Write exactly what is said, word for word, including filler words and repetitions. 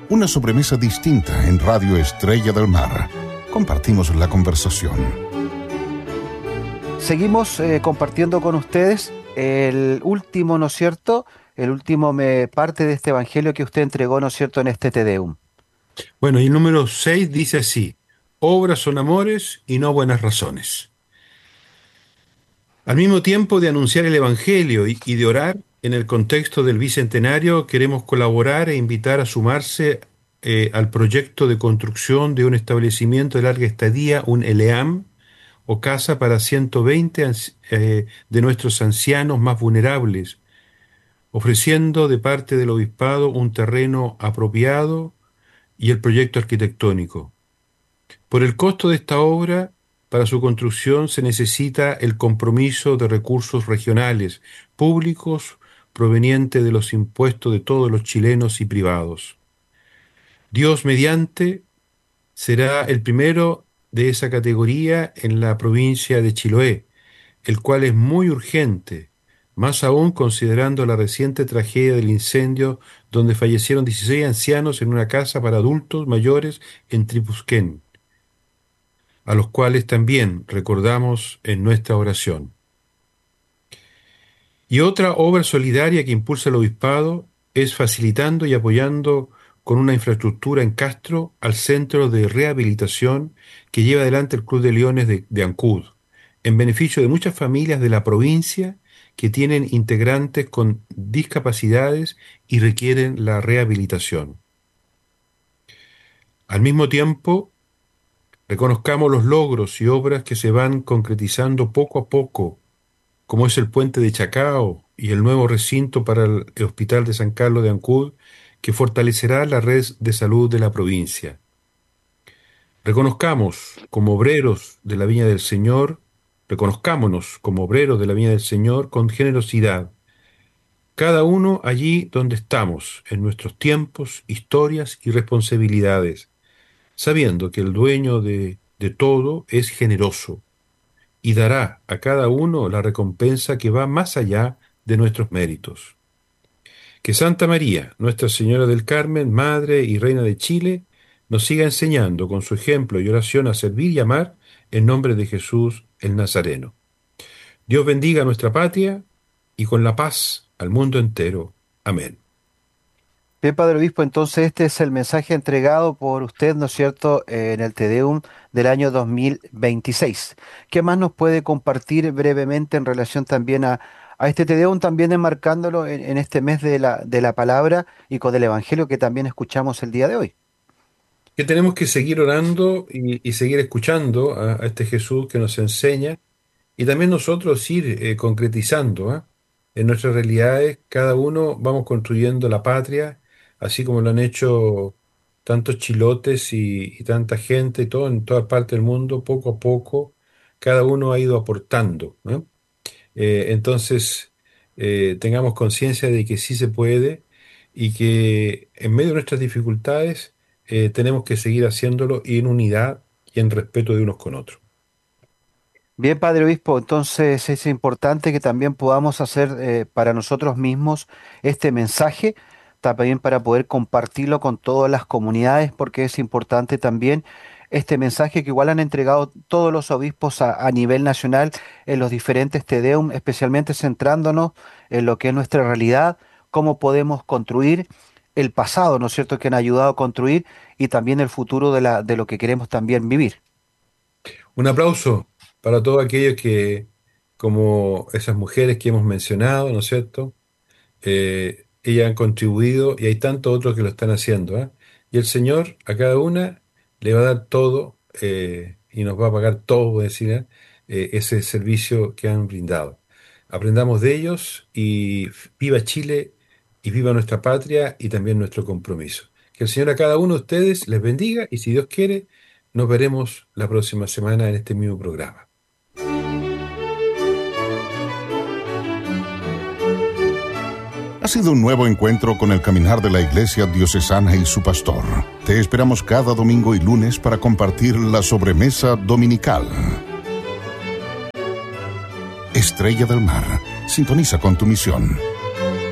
Una sobremesa distinta en Radio Estrella del Mar. Compartimos la conversación. Seguimos eh, compartiendo con ustedes el último, ¿no es cierto? El último me, parte de este evangelio que usted entregó, ¿no es cierto?, en este Te Deum. Bueno, y el número seis dice así: obras son amores y no buenas razones. Al mismo tiempo de anunciar el evangelio y, y de orar, en el contexto del bicentenario, queremos colaborar e invitar a sumarse eh, al proyecto de construcción de un establecimiento de larga estadía, un ELEAM, o casa para ciento veinte eh, de nuestros ancianos más vulnerables, ofreciendo de parte del obispado un terreno apropiado y el proyecto arquitectónico. Por el costo de esta obra, para su construcción se necesita el compromiso de recursos regionales, públicos, provenientes de los impuestos de todos los chilenos y privados. Dios mediante será el primero de esa categoría en la provincia de Chiloé, el cual es muy urgente, más aún considerando la reciente tragedia del incendio donde fallecieron dieciséis ancianos en una casa para adultos mayores en Tripusquén, a los cuales también recordamos en nuestra oración. Y otra obra solidaria que impulsa el obispado es facilitando y apoyando con una infraestructura en Castro al centro de rehabilitación que lleva adelante el Club de Leones de, de Ancud, en beneficio de muchas familias de la provincia que tienen integrantes con discapacidades y requieren la rehabilitación. Al mismo tiempo, reconozcamos los logros y obras que se van concretizando poco a poco, como es el puente de Chacao y el nuevo recinto para el Hospital de San Carlos de Ancud, que fortalecerá la red de salud de la provincia. Reconozcamos como obreros de la Viña del Señor, reconozcámonos como obreros de la Viña del Señor con generosidad, cada uno allí donde estamos, en nuestros tiempos, historias y responsabilidades, sabiendo que el dueño de, de todo es generoso y dará a cada uno la recompensa que va más allá de nuestros méritos. Que Santa María, Nuestra Señora del Carmen, Madre y Reina de Chile, nos siga enseñando con su ejemplo y oración a servir y amar en nombre de Jesús el Nazareno. Dios bendiga a nuestra patria y con la paz al mundo entero. Amén. Bien, Padre Obispo, entonces este es el mensaje entregado por usted, ¿no es cierto?, en el Te Deum del año dos mil veintiséis. ¿Qué más nos puede compartir brevemente en relación también a, a este Te Deum, también enmarcándolo en, en este mes de la, de la palabra y con el Evangelio que también escuchamos el día de hoy? Que tenemos que seguir orando y, y seguir escuchando a, a este Jesús que nos enseña, y también nosotros ir eh, concretizando ¿eh? en nuestras realidades. Cada uno vamos construyendo la patria, así como lo han hecho tantos chilotes y, y tanta gente, y todo en toda parte del mundo, poco a poco, cada uno ha ido aportando, ¿no? Eh, entonces, eh, tengamos conciencia de que sí se puede y que en medio de nuestras dificultades eh, tenemos que seguir haciéndolo y en unidad y en respeto de unos con otros. Bien, Padre Obispo, entonces es importante que también podamos hacer eh, para nosotros mismos este mensaje, también para poder compartirlo con todas las comunidades, porque es importante también este mensaje que igual han entregado todos los obispos a, a nivel nacional en los diferentes Te Deum, especialmente centrándonos en lo que es nuestra realidad, cómo podemos construir el pasado, ¿no es cierto?, que han ayudado a construir, y también el futuro de la, de lo que queremos también vivir. Un aplauso para todos aquellos que, como esas mujeres que hemos mencionado, ¿no es cierto? Eh, ellas han contribuido y hay tantos otros que lo están haciendo, ¿eh? Y el Señor a cada una le va a dar todo eh, y nos va a pagar todo, voy a decir, ¿eh? Eh, ese servicio que han brindado. Aprendamos de ellos y viva Chile y viva nuestra patria y también nuestro compromiso. Que el Señor a cada uno de ustedes les bendiga y si Dios quiere, nos veremos la próxima semana en este mismo programa. Ha sido un nuevo encuentro con el caminar de la Iglesia Diocesana y su pastor. Te esperamos cada domingo y lunes para compartir la sobremesa dominical. Estrella del Mar, sintoniza con tu misión.